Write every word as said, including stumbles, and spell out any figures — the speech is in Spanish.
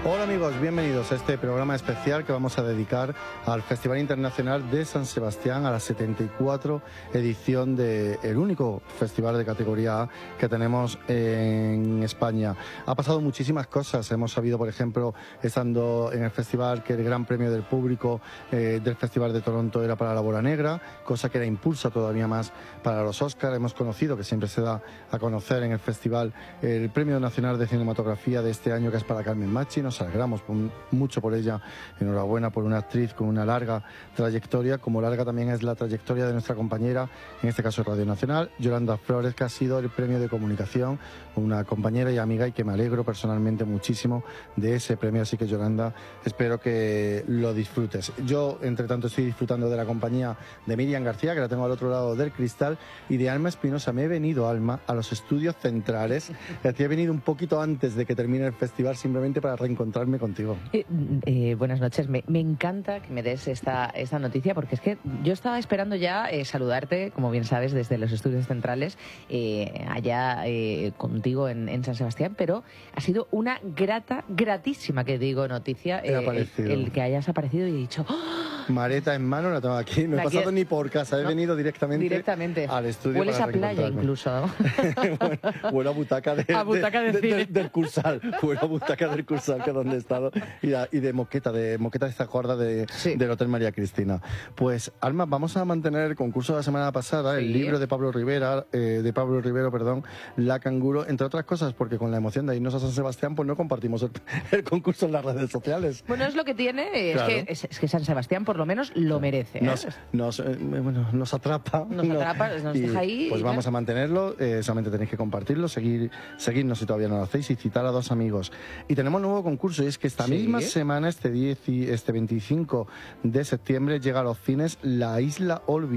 Hola amigos, bienvenidos a este programa especial que vamos a dedicar al Festival Internacional de San Sebastián, a la setenta y cuatro edición del único festival de categoría A que tenemos en España. Ha pasado muchísimas cosas, hemos sabido, por ejemplo, estando en el festival, que el gran premio del público eh, del Festival de Toronto era para La Bola Negra, cosa que era impulsa todavía más para los Oscars. Hemos conocido, que siempre se da a conocer en el festival, el Premio Nacional de Cinematografía de este año, que es para Carmen Machi. Nos alegramos mucho por ella. Enhorabuena por una actriz con una larga trayectoria, como larga también es la trayectoria de nuestra compañera, en este caso Radio Nacional, Yolanda Flores, que ha sido el premio de comunicación, una compañera y amiga, y que me alegro personalmente muchísimo de ese premio. Así que, Yolanda, espero que lo disfrutes. Yo, entre tanto, estoy disfrutando de la compañía de Miriam García, que la tengo al otro lado del cristal, y de Alma Espinosa. Me he venido, Alma, a los estudios centrales. Es decir, he venido un poquito antes de que termine el festival, simplemente para reencontrarme contigo. Eh, eh, buenas noches. Me, me encanta que me des esta, esta noticia, porque es que yo estaba esperando ya eh, saludarte, como bien sabes, desde los estudios centrales, eh, allá eh, contigo en, en San Sebastián, pero ha sido una grata, gratísima, que digo, noticia eh, el, el que hayas aparecido, y he dicho... ¡Oh! Maleta en mano, la tengo aquí. No he pasado ni por casa, he no, venido directamente, directamente al estudio. Hueles a playa incluso. bueno, huele a butaca, de, a butaca de, de, de, de, del Cursal. Huele a butaca del Cursal, que es donde he estado. Y, a, y de moqueta, de moqueta de esta guarda de, sí. del Hotel María Cristina. Pues, Alma, vamos a mantener el concurso de la semana pasada, sí. el libro de Pablo Rivera, eh, de Pablo Rivero, perdón, La Canguro, entre otras cosas, porque con la emoción de irnos a San Sebastián, pues no compartimos el, el concurso en las redes sociales. Bueno, es lo que tiene, es, claro. que, es, es que San Sebastián, por lo menos, lo merece. ¿eh? Nos, nos, eh, bueno, nos atrapa. Nos atrapa, nos, nos deja ahí. Pues ¿ya? vamos a mantenerlo, eh, solamente tenéis que compartirlo, seguir, seguirnos si todavía no lo hacéis, y citar a dos amigos. Y tenemos un nuevo concurso, y es que esta ¿Sí? misma semana, este, diez y, este veinticinco de septiembre, llega a los cines La Isla Olvidada.